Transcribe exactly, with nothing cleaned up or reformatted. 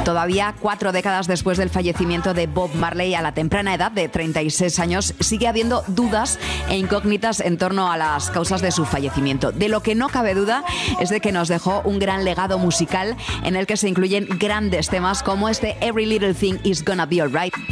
Todavía cuatro décadas después del fallecimiento de Bob Marley a la temprana edad de treinta y seis años, sigue habiendo dudas e incógnitas en torno a las causas de su fallecimiento. De lo que no cabe duda es de que nos dejó un gran legado musical en el que se incluyen grandes temas como este Every Little Thing Is Gonna Be Alright.